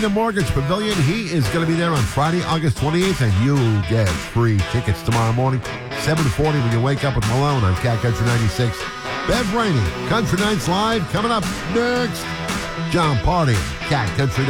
The Mortgage Pavilion. He is going to be there on Friday, August 28th, and you'll get free tickets tomorrow morning, 7:40 when you wake up with Malone on Cat Country 96. Bev Rainey, Country Nights Live, coming up next. John Party, Cat Country